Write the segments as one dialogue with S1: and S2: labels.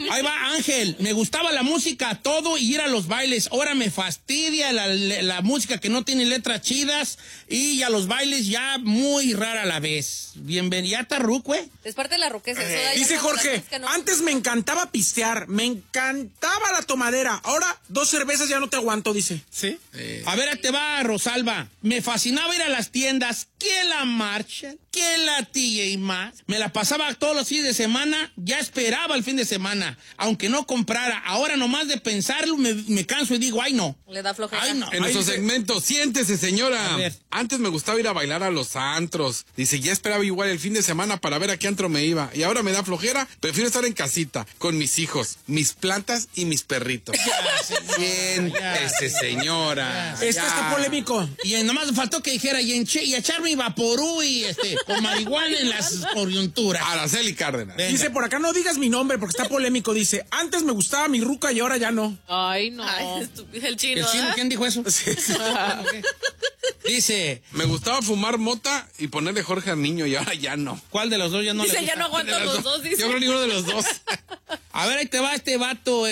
S1: Ahí va Ángel. Me gustaba la música, todo y ir a los bailes. Ahora me fastidia la música que no tiene letras chidas y a los bailes ya muy rara a la vez. Bienvenido. ¿Ya está ruco,
S2: Es parte de la ruqueza.
S3: Dice Jorge, antes me encantaba pistear, me encantaba la tomadera. Ahora 2 cervezas ya no te aguanto, dice.
S1: ¿Sí? A ver, ahí te va, Rosalba. Me fascinaba ir a las tiendas. ¿Qué la Marshall? ¿Qué la TJ Maxx? Me la pasaba todos los fines de semana. Ya esperaba el fin de semana, aunque no comprara. Ahora nomás de pensarlo me canso y digo, ay no.
S2: Le da flojera.
S1: Ay, no.
S4: En nuestro segmento, siéntese, señora.
S1: A ver.
S4: Antes me gustaba ir a bailar a los antros. Dice, ya esperaba igual el fin de semana para ver a qué antro me iba. Y ahora me da flojera. Prefiero estar en casita, con mis hijos, mis plantas y mis perritos. Siéntese, señora.
S3: Este está polémico.
S1: Y nomás faltó que dijera, y echarme vaporú y con marihuana en las coyunturas.
S4: Araceli Cárdenas.
S1: Venga.
S3: Dice, por acá no digas mi nombre porque está polémico. Dice, antes me gustaba mi ruca y ahora ya no.
S5: Ay, no.
S2: Ay, estúpido, el chino.
S1: ¿El chino? ¿Quién dijo eso? Dice,
S4: Me gustaba fumar mota y ponerle Jorge al niño y ahora ya no.
S1: ¿cuál de los dos ya no
S2: Dice,
S1: le
S2: ya no
S1: gusta?
S2: aguanto los dos, dice.
S4: Yo creo ninguno de los dos.
S1: A ver, ahí te va este vato,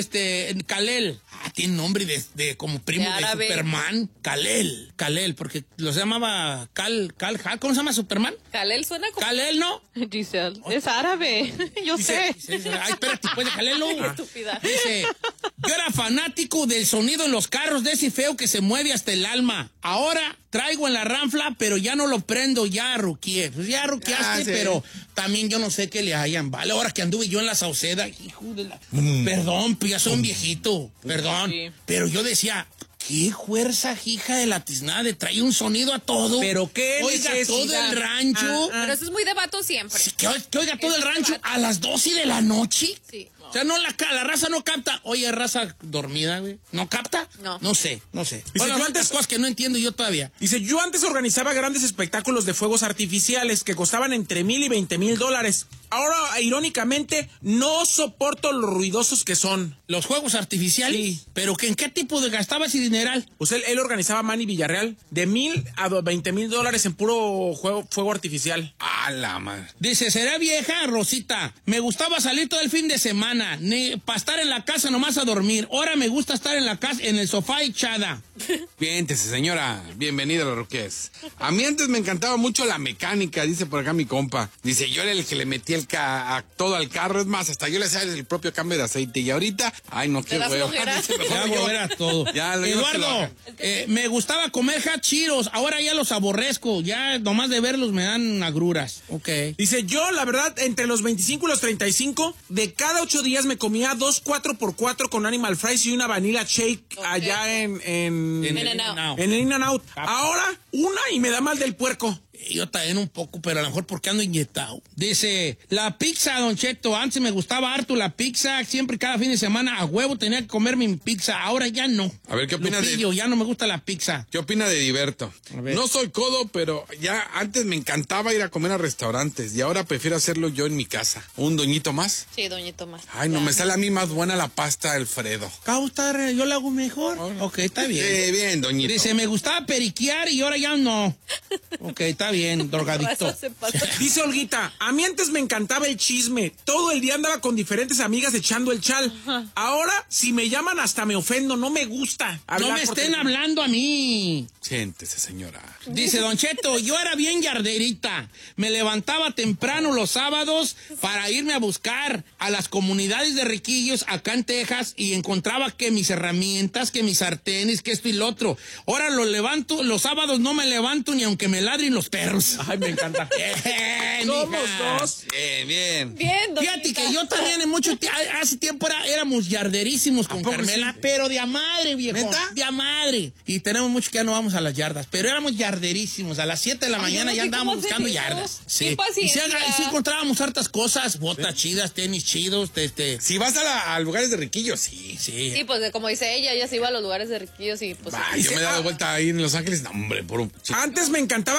S1: Kalel. Tiene nombre de como primo
S2: De
S1: de
S2: árabe.
S1: Superman. Kalel, porque los llamaba ¿cómo se llama Superman?
S2: Kalel suena como...
S1: Kalel, ¿no?
S5: Giselle, es árabe. Yo sé.
S1: Ay, espérate, pues de Kalel, no.
S2: Estúpida.
S1: Dice, yo era fanático del sonido en los carros de ese feo que se mueve hasta el alma. Ahora traigo en la ranfla, pero ya no lo prendo, ya ruqueé. Pues ya ruqueaste,
S4: Sí.
S1: pero también yo no sé qué le hayan, ¿vale? Ahora que anduve yo en la Sauceda, hijo de la... Perdón, pues ya soy un viejito, perdón.
S5: Sí.
S1: Pero yo decía... Qué fuerza, hija de la tiznada, de traer un sonido a todo.
S3: Pero qué
S1: oiga
S3: necesidad.
S1: todo el rancho.
S2: Pero eso es muy de vato siempre.
S1: Sí, que oiga todo el rancho
S2: vato.
S1: a las 12 de la noche.
S2: Sí.
S1: O sea, no la raza no capta. Oye, raza dormida, güey. ¿No capta?
S2: No.
S1: No sé.
S3: Dice,
S1: Bueno,
S3: yo
S1: hay
S3: antes-
S1: cosas que no entiendo yo todavía.
S3: Dice, yo antes organizaba grandes espectáculos de fuegos artificiales que costaban entre $1,000 y $20,000. Ahora, irónicamente, no soporto los ruidosos que son.
S1: Los juegos artificiales.
S3: Sí.
S1: ¿Pero que en qué tipo de gastaba ese dineral?
S3: Pues él organizaba Manny Villarreal de $1,000 a $20,000 en puro fuego artificial.
S4: A la madre.
S1: Dice, ¿será vieja, Rosita? Me gustaba salir todo el fin de semana, para estar en la casa nomás a dormir. Ahora me gusta estar en la casa, en el sofá echada.
S4: Siéntese, señora. Bienvenida a los Roques. A mí antes me encantaba mucho la mecánica, dice por acá mi compa. Dice, yo era el que le metía todo al carro. Es más, hasta yo le hacía el propio cambio de aceite. Y ahorita, ay, no, qué
S2: da
S4: huevo.
S2: flojera.
S4: Dice, mejor
S1: Ya
S4: yo.
S1: volver a todo.
S4: Ya, lo digo que lo
S1: Eduardo,
S4: haga.
S1: me gustaba comer hachiros, ahora ya los aborrezco, ya nomás de verlos me dan agruras. Ok.
S3: Dice, yo, la verdad, entre los 25 y los 35, de cada 8 días me comía 2 4x4 con Animal Fries y una vanilla shake allá en
S2: In-N-Out.
S3: el In-N-Out. Ahora, una y me da mal del puerco.
S1: Yo también un poco, pero a lo mejor porque ando inyectado. Dice, la pizza, Don Cheto, antes me gustaba harto la pizza, siempre cada fin de semana a huevo tenía que comer mi pizza, ahora ya no.
S4: A ver, ¿qué opina
S1: Lupillo, ya no me gusta la pizza.
S4: ¿Qué opina de Diverto?
S1: A ver.
S4: No soy codo, pero ya antes me encantaba ir a comer a restaurantes y ahora prefiero hacerlo yo en mi casa. ¿Un doñito más?
S2: Sí, doñito más.
S4: Ay, no, me sale a mí más buena la pasta Alfredo.
S1: Causta, yo la hago mejor. Ok, está bien.
S4: Bien, doñito.
S1: Dice, me gustaba periquear y ahora ya no. Ok, está bien, drogadicto.
S2: Raza se pasa.
S3: Dice Olguita, a mí antes me encantaba el chisme. Todo el día andaba con diferentes amigas echando el chal. Ahora, si me llaman hasta me ofendo, no me gusta.
S1: No
S3: hablar
S1: me
S3: por
S1: estén
S3: teléfono.
S1: hablando a mí.
S4: Siéntese, señora.
S1: Dice Don Cheto, yo era bien yarderita. Me levantaba temprano los sábados para irme a buscar a las comunidades de riquillos acá en Texas y encontraba que mis herramientas, que mis sartenes, que esto y lo otro. Ahora los sábados no me levanto ni aunque me ladren los perros.
S3: Ay, me encanta.
S1: Bien,
S3: Somos
S1: hija.
S3: dos.
S4: Bien.
S2: Bien,
S1: Fíjate que yo también hace tiempo éramos yarderísimos con
S4: poco
S1: Carmela,
S4: sí?
S1: pero de a madre, viejo.
S4: ¿Neta?
S1: De a madre. Y tenemos mucho que ya no vamos a las yardas, pero éramos yarderísimos. A las 7 de la mañana
S2: yo no
S1: ya
S2: sé
S1: andábamos
S2: cómo
S1: buscando
S2: hacer eso.
S1: yardas.
S2: Qué paciencia.
S1: Y sí encontrábamos hartas cosas, botas chidas, tenis chidos,
S4: Si vas a lugares de riquillos, sí.
S1: sí.
S2: Sí, pues como dice ella se iba a los lugares de riquillos y pues...
S4: Ay, yo me he dado vuelta ahí en Los Ángeles. No, hombre, por un...
S3: Antes me encantaba comer hot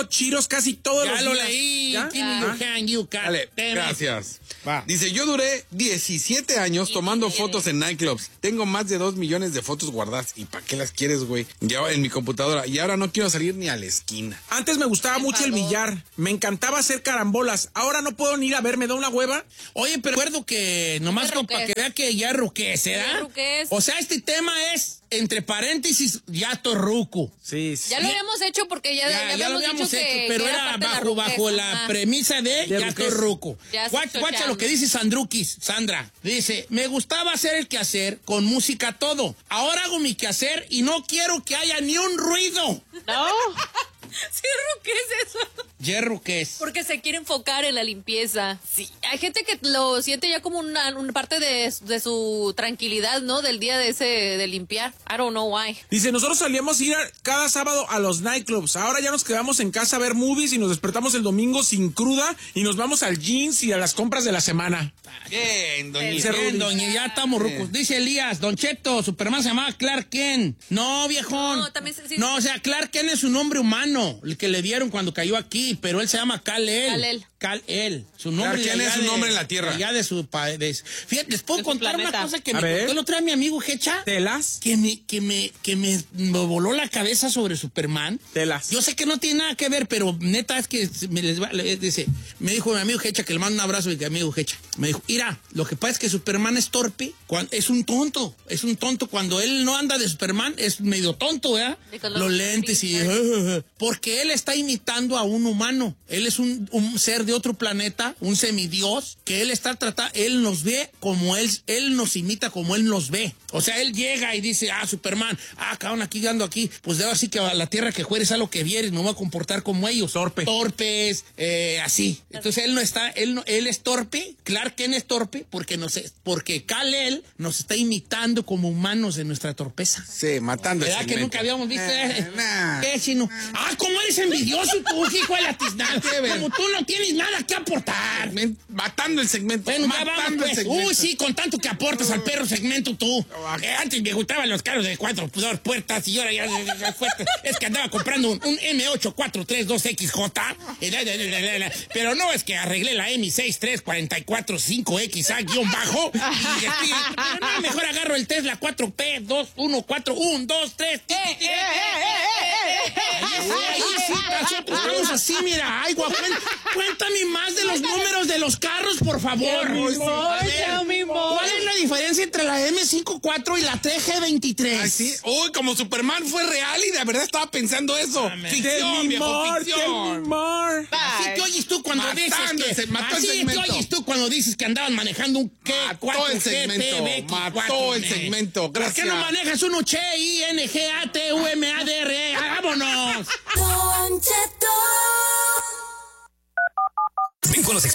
S3: chiros casi todos los
S1: Ya
S3: días.
S1: lo leí.
S3: ¿Ya?
S1: Give me your hand, you cat.
S4: Dale,
S1: Damn it.
S4: gracias.
S1: Va.
S4: Dice, yo duré 17 años tomando fotos en nightclubs. Tengo más de 2 millones de fotos guardadas. ¿Y para qué las quieres, güey? Ya en mi computadora. Y ahora no quiero salir ni a la esquina.
S3: Antes me gustaba mucho el billar. Me encantaba hacer carambolas. Ahora no puedo ni ir a ver, me da una hueva.
S1: Oye, pero recuerdo que nomás
S2: Ya
S1: como para
S2: ruqués.
S1: que vea que ya ruqués, ¿verdad?
S2: Ya ruqués.
S1: O sea, este tema es, entre paréntesis, ya torruco.
S3: Sí.
S2: Ya lo habíamos hecho porque ya
S1: Ya lo habíamos
S2: dicho
S1: hecho,
S2: que
S1: pero
S2: era
S1: era
S2: parte de la
S1: bajo
S2: ruquez.
S1: la
S2: Ajá.
S1: premisa de ya
S3: ruquez.
S1: torruco.
S2: Ya
S1: Guacha
S2: chochando.
S1: lo que dice Sandra. Dice, me gustaba hacer el quehacer con música todo. Ahora hago mi quehacer y no quiero que haya ni un ruido.
S5: No.
S2: Sí, ¿qué es eso?
S1: Ya ruqués.
S2: Porque se quiere enfocar en la limpieza. Sí. Hay gente que lo siente ya como una parte de su tranquilidad, ¿no? Del día de limpiar. I don't know why.
S3: Dice, nosotros salíamos a ir cada sábado a los nightclubs. Ahora ya nos quedamos en casa a ver movies y nos despertamos el domingo sin cruda y nos vamos al jeans y a las compras de la semana.
S4: Bien, doña.
S3: Dice
S1: Bien,
S3: Rudy.
S1: doña, ya estamos rucos. Dice Elías, Don Cheto, Superman se llamaba Clark Kent. No, viejón.
S2: No, también sí.
S1: No, o sea, Clark Kent es un nombre humano, el que le dieron cuando cayó aquí, pero él se llama Kal-El. Kal-El. Su nombre
S4: Clark Kent
S1: de
S4: es
S1: allá
S4: un nombre en la Tierra.
S1: Allá de su país. Fíjate, les puedo
S5: De su
S1: contar una
S5: planeta.
S1: cosa que
S3: A
S1: me
S3: ver.
S1: contó el otro día mi amigo Hecha.
S3: ¿Telas?
S1: Que me voló la cabeza sobre Superman.
S3: Telas.
S1: Yo sé que no tiene nada que ver, pero neta es que me dijo mi amigo Hecha, que le mando un abrazo y que amigo Hecha. Me dijo, mira, lo que pasa es que Superman es torpe, es un tonto. Cuando él no anda de Superman, es medio tonto, ¿verdad?
S2: Y con
S1: Los
S2: los
S1: lentes y...
S2: fingers.
S1: porque él está imitando a un humano. Él es un ser de otro planeta, un semidios, que él está tratando, él nos ve como él nos imita como él nos ve. O sea, él llega y dice, Superman, cabrón, aquí ando aquí, pues debo así que a la tierra que jueres a lo que vieres, me voy a comportar como ellos. Torpes, así. Entonces él no está, él es torpe, Clark Kent es torpe, porque Kal-El nos está imitando como humanos de nuestra torpeza.
S4: Sí, matando el
S1: ¿Verdad que
S4: segmento.
S1: nunca habíamos visto?
S4: Nah.
S1: ¿Qué, chino? ¿Cómo eres envidioso tú, hijo de la tiznada? Como tú no tienes nada que aportar.
S4: Matando el segmento.
S1: Bueno, ya vamos,
S4: matando el
S1: pues.
S4: segmento.
S1: Sí, con tanto que aportas al perro segmento tú. Antes me gustaban los carros de 4 puertas y ahora ya es que andaba comprando un M8432XJ. Pero no, es que arreglé la M63445XA-bajo. Pero no, mejor agarro el Tesla 4P 214 2 3. Ahí sí, nosotros estamos así, mira. Ay, guapo, cuéntame más de los números de los carros, por favor.
S5: Tell me more.
S1: ¿Cuál es la diferencia entre la M54 y la TG23?
S4: Ay, sí. Uy, como Superman fue real y de verdad estaba pensando eso.
S1: Amén.
S4: Ficción, viejo,
S3: Tell me
S4: ficción.
S3: more.
S1: Así que oyes tú cuando
S4: Matándose, mató el
S1: así que
S4: segmento.
S1: oyes tú cuando dices que andaban manejando un
S4: Mató el segmento, mató el segmento,
S1: ¿Por qué no
S4: gracias.
S1: manejas un CHINGATUMADR? ¡Vámonos!
S6: Don Cheto.
S7: Ven con los